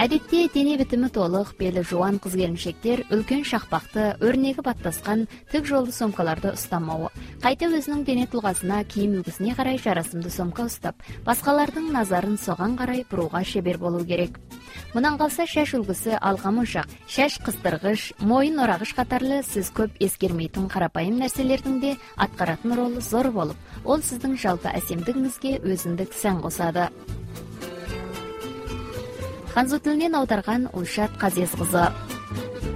Адетте дене битими толық, белі жуан қыз-келіншектер үлкен шақпақты, өрнегі баттасқан тік жолды сомкаларды ұстамауы. Қайта өзінің дене тұлғасына, киім үлгісіне қарай жарасымды сомка ұстап, басқалардың назарын соған қарай бұруға шебер болу керек. Мұнан қалса шаш үлгісі алға-моншақ, шаш қыстырғыш, мойын орағыш қатарлы сіз көп ескермейтін қарапайым нәрселердің де атқаратын ролы зор болып, ол сіздің жалпы әсемдігіңізге өзіндік сән қосады. Ханзу тілінен аударған Ұлшат Қазезқызы.